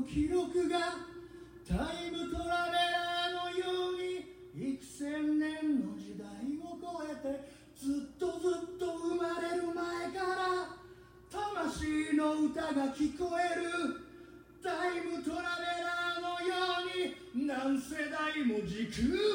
記録がタイムトラベラーのように幾千年の時代を超えてずっと生まれる前から魂の歌が聞こえる。タイムトラベラーのように何世代も時空